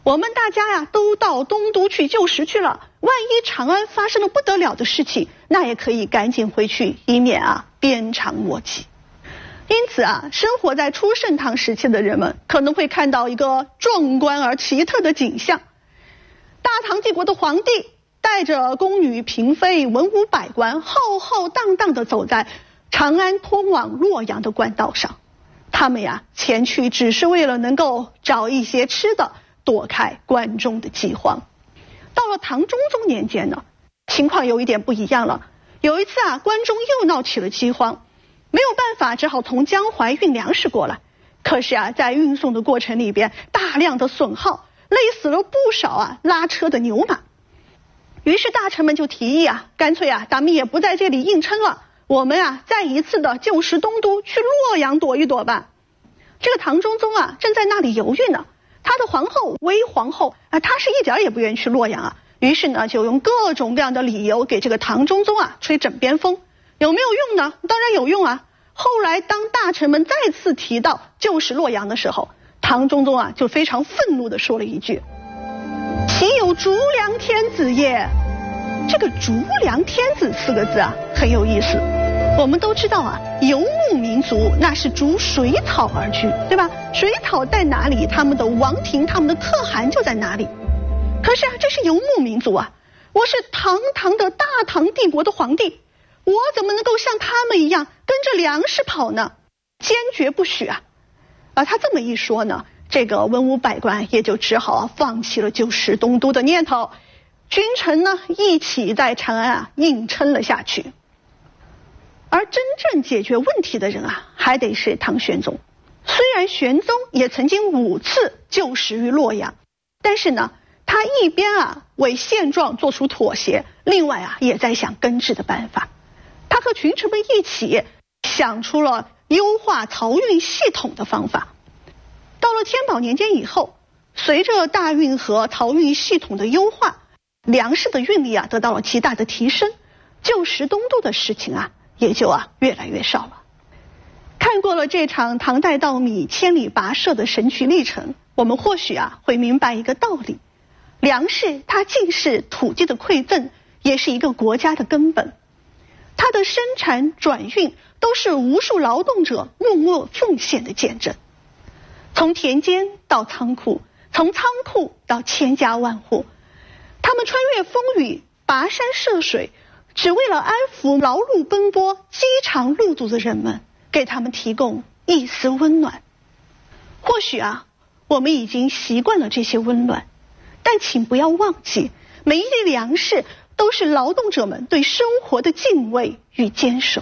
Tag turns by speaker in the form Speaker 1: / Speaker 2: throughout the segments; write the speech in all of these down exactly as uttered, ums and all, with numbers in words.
Speaker 1: 我们大家呀都到东都去救食去了，万一长安发生了不得了的事情，那也可以赶紧回去，以免啊鞭长莫及。因此啊，生活在初盛唐时期的人们可能会看到一个壮观而奇特的景象：大唐帝国的皇帝带着宫女嫔妃、文武百官，浩浩荡荡地走在长安通往洛阳的官道上。他们呀前去只是为了能够找一些吃的，躲开关中的饥荒。到了唐中宗年间呢，情况有一点不一样了。有一次啊，关中又闹起了饥荒，没有办法，只好从江淮运粮食过来。可是啊，在运送的过程里边，大量的损耗，累死了不少啊拉车的牛马。于是大臣们就提议啊，干脆啊，咱们也不在这里硬撑了，我们啊再一次的救食东都，去洛阳躲一躲吧。这个唐中宗啊，正在那里犹豫呢。他的皇后韦皇后啊，她是一点也不愿意去洛阳啊，于是呢，就用各种各样的理由给这个唐中宗啊吹枕边风。有没有用呢？当然有用啊。后来当大臣们再次提到救食洛阳的时候，唐中宗啊就非常愤怒地说了一句：岂有逐良天子也。这个逐良天子四个字啊很有意思。我们都知道啊，游牧民族那是逐水草而居，对吧？水草在哪里，他们的王庭、他们的可汗就在哪里。可是啊，这是游牧民族啊，我是堂堂的大唐帝国的皇帝，我怎么能够像他们一样跟着粮食跑呢？坚决不许啊！啊，他这么一说呢，这个文武百官也就只好啊放弃了救食东都的念头，君臣呢一起在长安啊硬撑了下去。而真正解决问题的人啊，还得是唐玄宗。虽然玄宗也曾经五次救食于洛阳，但是呢，他一边啊为现状做出妥协，另外啊也在想根治的办法。他和群臣们一起想出了优化漕运系统的方法。到了天宝年间以后，随着大运河漕运系统的优化，粮食的运力啊得到了极大的提升，救食东都的事情啊也就啊越来越少了。看过了这场唐代稻米千里跋涉的神奇历程，我们或许啊会明白一个道理：粮食它既是土地的馈赠，也是一个国家的根本。它的生产转运都是无数劳动者默默奉献的见证。从田间到仓库，从仓库到千家万户，他们穿越风雨，跋山涉水，只为了安抚劳碌奔波、饥肠辘辘的人们，给他们提供一丝温暖。或许啊，我们已经习惯了这些温暖，但请不要忘记，每一粒粮食都是劳动者们对生活的敬畏与坚守。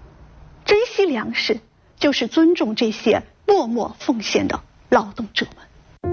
Speaker 1: 珍惜粮食，就是尊重这些默默奉献的劳动者们。